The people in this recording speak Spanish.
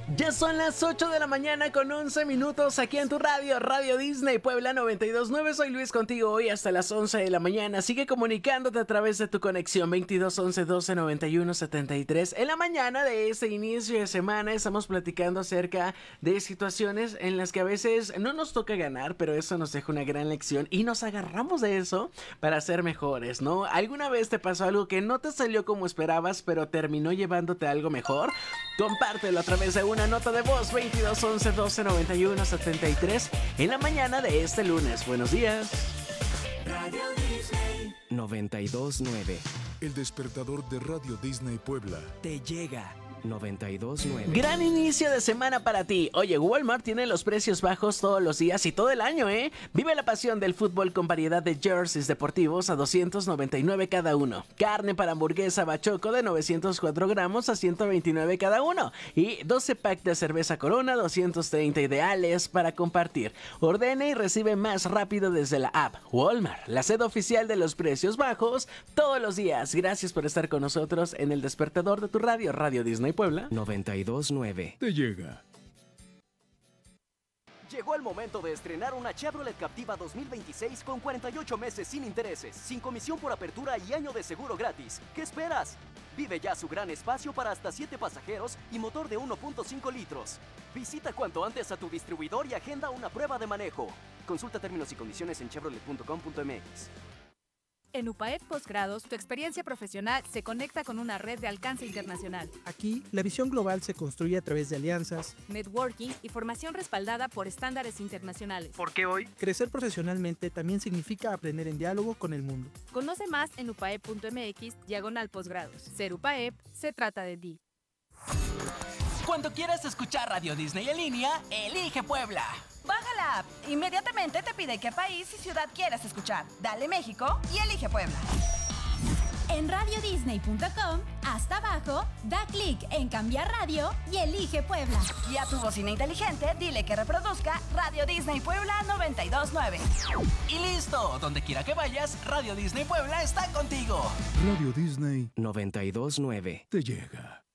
Ya son las 8 de la mañana con 11 minutos aquí en tu radio, Radio Disney Puebla 92.9. Soy Luis contigo hoy hasta las 11 de la mañana. Sigue comunicándote a través de tu conexión 22 11 12 91 73. En la mañana de este inicio de semana estamos platicando acerca de situaciones en las que a veces no nos toca ganar, pero eso nos deja una gran lección y nos agarramos de eso para ser mejores, ¿no? ¿Alguna vez te pasó algo que no te salió como esperabas, pero terminó llevándote a algo mejor? Compártelo a través de una nota de voz 22 11 12 91 73 en la mañana de este lunes. Buenos días. Radio Disney 92.9. El despertador de Radio Disney Puebla Te llega 92.9. Gran inicio de semana para ti. Oye, Walmart tiene los precios bajos todos los días y todo el año, ¿eh? Vive la pasión del fútbol con variedad de jerseys deportivos a 299 cada uno. Carne para hamburguesa Bachoco de 904 gramos a 129 cada uno. Y 12 pack de cerveza Corona, 230 ideales para compartir. Ordene y recibe más rápido desde la app. Walmart, la sede oficial de los precios bajos todos los días. Gracias por estar con nosotros en el despertador de tu radio, Radio Disney Puebla 92.9. te llega. Llegó el momento de estrenar una Chevrolet Captiva 2026 con 48 meses sin intereses, sin comisión por apertura y año de seguro gratis. ¿Qué esperas? Vive ya su gran espacio para hasta 7 pasajeros y motor de 1.5 litros. Visita cuanto antes a tu distribuidor y agenda una prueba de manejo. Consulta términos y condiciones en chevrolet.com.mx. En UPAEP Postgrados, tu experiencia profesional se conecta con una red de alcance internacional. Aquí, la visión global se construye a través de alianzas, Networking y formación respaldada por estándares internacionales. porque hoy, crecer profesionalmente también significa aprender en diálogo con el mundo. Conoce más en upaep.mx/posgrados. Ser UPAEP se trata de ti. Cuando quieras escuchar Radio Disney en línea, elige Puebla. Baja la app. Inmediatamente te pide qué país y ciudad quieres escuchar. Dale México y elige Puebla. En radiodisney.com, hasta abajo, da clic en cambiar radio y elige Puebla. Y a tu bocina inteligente dile que reproduzca Radio Disney Puebla 92.9. Y listo, donde quiera que vayas, Radio Disney Puebla está contigo. Radio Disney 92.9. te llega.